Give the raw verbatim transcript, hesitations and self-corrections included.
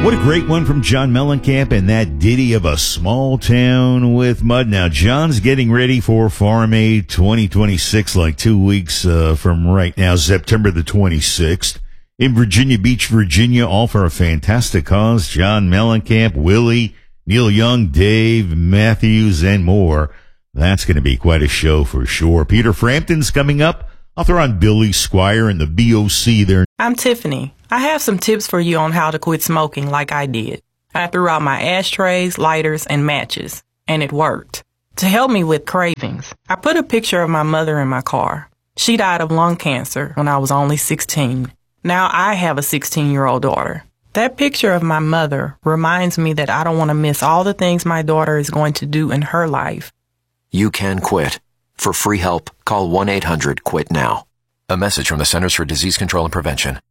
What a great one from John Mellencamp and that ditty of A Small Town with Mud. Now, John's getting ready for Farm Aid twenty twenty-six, like two weeks uh, from right now, September the twenty-sixth, in Virginia Beach, Virginia, all for a fantastic cause. John Mellencamp, Willie, Neil Young, Dave Matthews, and more. That's going to be quite a show for sure. Peter Frampton's coming up. I'll throw on Billy Squire and the B O C there. I'm Tiffany. I have some tips for you on how to quit smoking like I did. I threw out my ashtrays, lighters, and matches, and it worked. To help me with cravings, I put a picture of my mother in my car. She died of lung cancer when I was only sixteen. Now I have a sixteen-year-old daughter. That picture of my mother reminds me that I don't want to miss all the things my daughter is going to do in her life. You can quit. For free help, call one eight hundred quit now. A message from the Centers for Disease Control and Prevention.